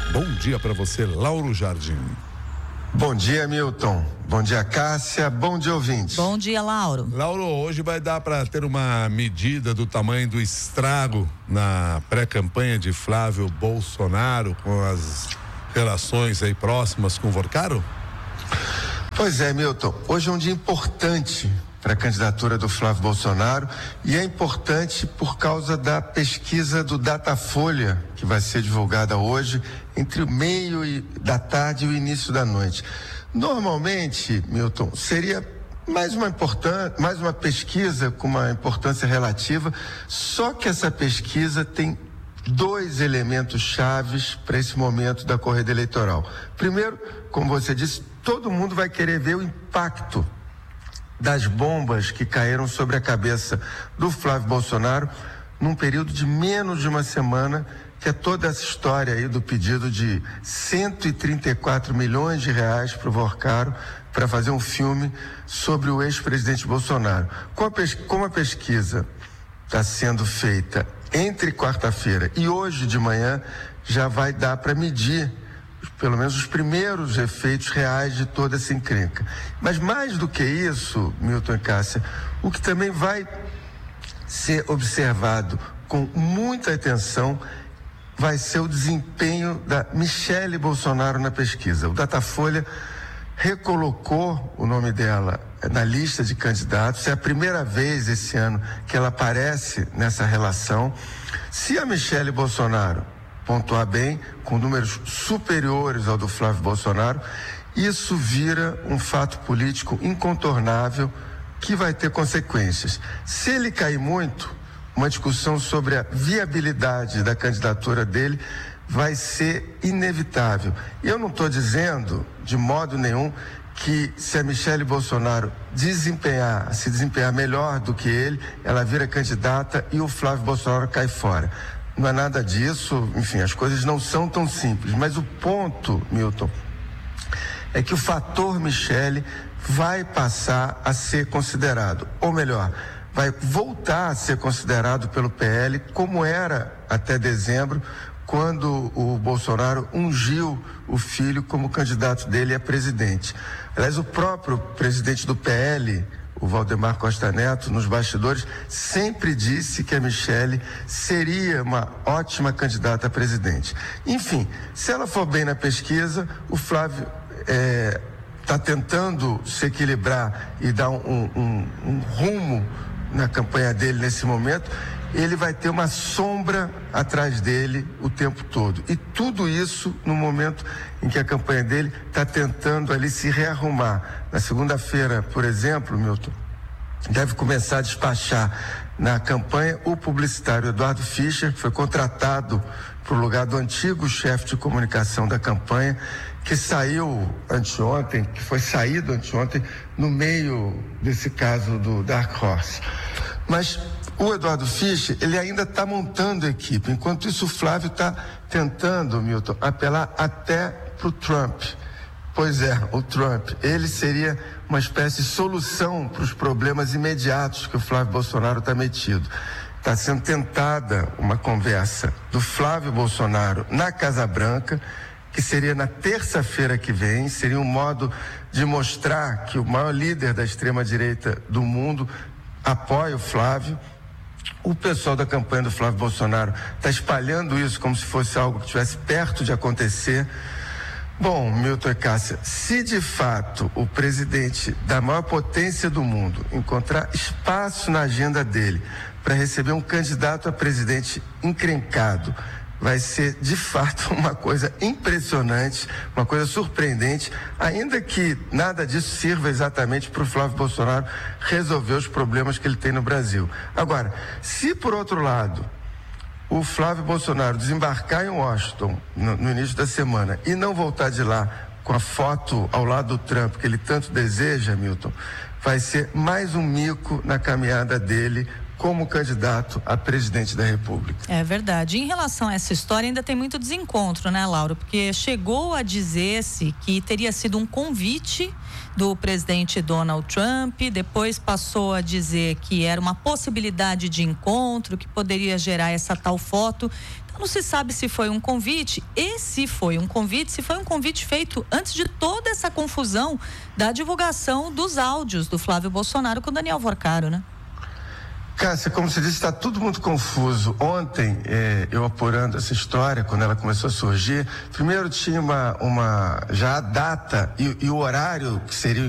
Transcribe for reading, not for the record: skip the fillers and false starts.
Bom dia para você, Lauro Jardim. Bom dia, Milton. Bom dia, Cássia. Bom dia, ouvintes. Bom dia, Lauro. Lauro, hoje vai dar para ter uma medida do tamanho do estrago na pré-campanha de Flávio Bolsonaro com as relações aí próximas com o Vorcaro? Pois é, Milton. Hoje é um dia importante para a candidatura do Flávio Bolsonaro e é importante por causa da pesquisa do Datafolha que vai ser divulgada hoje entre o meio da tarde e o início da noite. Normalmente, Milton, seria mais uma pesquisa com uma importância relativa, só que essa pesquisa tem dois elementos chaves para esse momento da corrida eleitoral. Primeiro, como você disse, todo mundo vai querer ver o impacto das bombas que caíram sobre a cabeça do Flávio Bolsonaro num período de menos de uma semana, que é toda essa história aí do pedido de 134 milhões de reais para o Vorcaro para fazer um filme sobre o ex-presidente Bolsonaro. Como a pesquisa está sendo feita entre quarta-feira e hoje de manhã, já vai dar para medir pelo menos os primeiros efeitos reais de toda essa encrenca. Mas mais do que isso, Milton e Cássia, o que também vai ser observado com muita atenção vai ser o desempenho da Michele Bolsonaro na pesquisa. O Datafolha recolocou o nome dela na lista de candidatos. É a primeira vez esse ano que ela aparece nessa relação. Se a Michele Bolsonaro pontuar bem, com números superiores ao do Flávio Bolsonaro, isso vira um fato político incontornável que vai ter consequências. Se ele cair muito, uma discussão sobre a viabilidade da candidatura dele vai ser inevitável. E eu não estou dizendo, de modo nenhum, que se a Michele Bolsonaro se desempenhar melhor do que ele, ela vira candidata e o Flávio Bolsonaro cai fora. Não é nada disso, enfim, as coisas não são tão simples. Mas o ponto, Milton, é que o fator Michele vai passar a ser considerado, ou melhor, vai voltar a ser considerado pelo PL como era até dezembro, quando o Bolsonaro ungiu o filho como candidato dele a presidente. Aliás, o próprio presidente do PL, o Valdemar Costa Neto, nos bastidores, sempre disse que a Michele seria uma ótima candidata a presidente. Enfim, se ela for bem na pesquisa, o Flávio está tentando se equilibrar e dar um rumo na campanha dele nesse momento. Ele vai ter uma sombra atrás dele o tempo todo. E tudo isso no momento em que a campanha dele está tentando ali se rearrumar. Na segunda-feira, por exemplo, Milton, deve começar a despachar na campanha o publicitário Eduardo Fischer, que foi contratado para o lugar do antigo chefe de comunicação da campanha, que foi saído anteontem no meio desse caso do Dark Horse. Mas o Eduardo Fischer, ele ainda está montando a equipe. Enquanto isso, o Flávio está tentando, Milton, apelar até para o Trump. Pois é, o Trump. Ele seria uma espécie de solução para os problemas imediatos que o Flávio Bolsonaro está metido. Está sendo tentada uma conversa do Flávio Bolsonaro na Casa Branca, que seria na terça-feira que vem. Seria um modo de mostrar que o maior líder da extrema-direita do mundo apoia o Flávio. O pessoal da campanha do Flávio Bolsonaro está espalhando isso como se fosse algo que estivesse perto de acontecer. Bom, Milton e Cássia, se de fato o presidente da maior potência do mundo encontrar espaço na agenda dele para receber um candidato a presidente encrencado, vai ser de fato uma coisa impressionante, uma coisa surpreendente, ainda que nada disso sirva exatamente para o Flávio Bolsonaro resolver os problemas que ele tem no Brasil. Agora, se por outro lado o Flávio Bolsonaro desembarcar em Washington no início da semana e não voltar de lá com a foto ao lado do Trump que ele tanto deseja, Milton, vai ser mais um mico na caminhada dele como candidato a presidente da República. É verdade. Em relação a essa história, ainda tem muito desencontro, né, Laura? Porque chegou a dizer-se que teria sido um convite do presidente Donald Trump, depois passou a dizer que era uma possibilidade de encontro, que poderia gerar essa tal foto. Então não se sabe se foi um convite, e se foi um convite feito antes de toda essa confusão da divulgação dos áudios do Flávio Bolsonaro com Daniel Vorcaro, né? Cássia, como você disse, está tudo muito confuso. Ontem, eu apurando essa história, quando ela começou a surgir, primeiro tinha já a data e o horário que seria